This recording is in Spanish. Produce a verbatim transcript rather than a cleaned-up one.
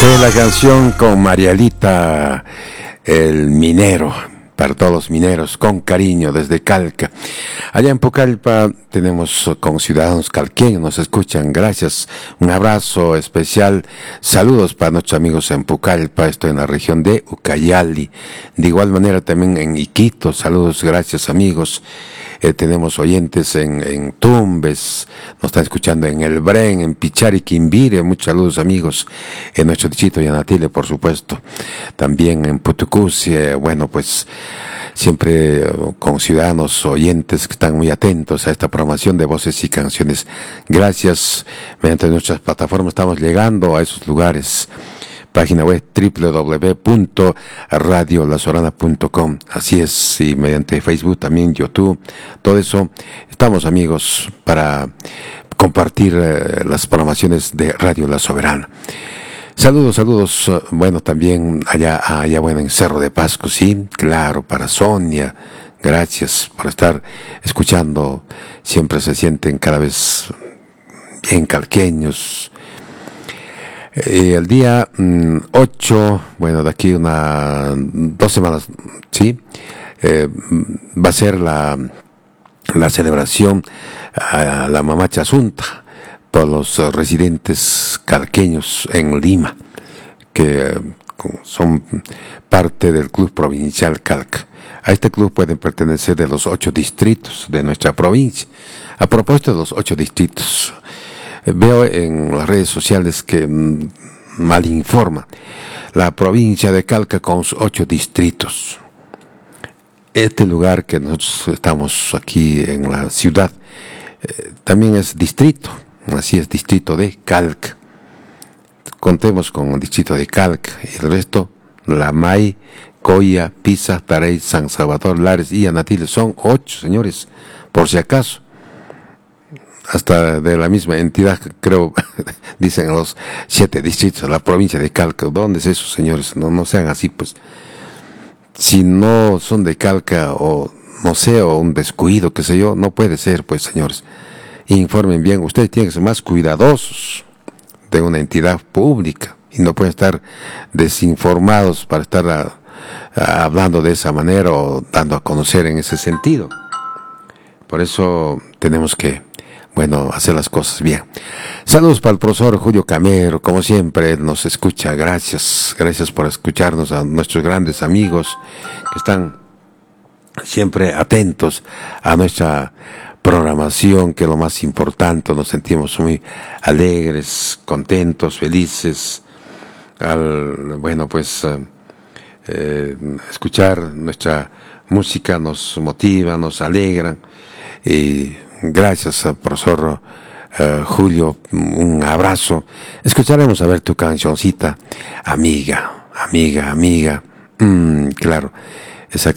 Fue la canción con Marielita, el minero, para todos los mineros, con cariño, desde Calca. Allá en Pucallpa tenemos con ciudadanos calqueños, nos escuchan, gracias. Un abrazo especial, saludos para nuestros amigos en Pucallpa, estoy en la región de Ucayali. De igual manera también en Iquitos, saludos, gracias amigos. Eh, tenemos oyentes en, en Tumbes, nos están escuchando en El Bren, en Pichari, Quimbire, muchos saludos amigos, en nuestro distrito Yanatile, por supuesto, también en Putucusi, eh, bueno, pues siempre eh, con ciudadanos oyentes que están muy atentos a esta programación de voces y canciones. Gracias, mediante nuestras plataformas estamos llegando a esos lugares. Página web doble u doble u doble u punto radio la sorana punto com. Así es, y mediante Facebook, también YouTube, todo eso. Estamos amigos para compartir eh, las programaciones de Radio La Soberana. Saludos, saludos, uh, bueno, también allá, allá bueno, en Cerro de Pasco, sí, claro, para Sonia. Gracias por estar escuchando. Siempre se sienten cada vez bien calqueños. Eh, el día mm, ocho, bueno, de aquí una dos semanas, sí, eh, va a ser la, la celebración a la Mamacha Asunta por los uh, residentes calqueños en Lima, que uh, son parte del Club Provincial Calca. A este club pueden pertenecer de los ocho distritos de nuestra provincia. A propósito de los ocho distritos, veo en las redes sociales que mmm, mal informa la provincia de Calca con sus ocho distritos. Este lugar que nosotros estamos aquí en la ciudad eh, también es distrito, así es, distrito de Calca. Contemos con el distrito de Calca y el resto, Lamay, Coya, Pisa, Tarey, San Salvador, Lares y Yanatile, son ocho, señores, por si acaso. Hasta de la misma entidad, creo, dicen los siete distritos de la provincia de Calca. ¿Dónde es eso, señores? No, no sean así, pues. Si no son de Calca, o no sé, o un descuido, qué sé yo, no puede ser, pues, señores. Informen bien, ustedes tienen que ser más cuidadosos de una entidad pública y no pueden estar desinformados para estar a, a, hablando de esa manera o dando a conocer en ese sentido. Por eso tenemos que, bueno, hacer las cosas bien. Saludos para el profesor Julio Camero, como siempre, él nos escucha. Gracias, gracias por escucharnos, a nuestros grandes amigos que están siempre atentos a nuestra programación, que es lo más importante. Nos sentimos muy alegres, contentos, felices. Al, bueno, pues, eh, eh, escuchar nuestra música nos motiva, nos alegra. Y gracias, profesor uh, Julio, un abrazo. Escucharemos a ver tu cancioncita, amiga, amiga, amiga. Mm, claro, esa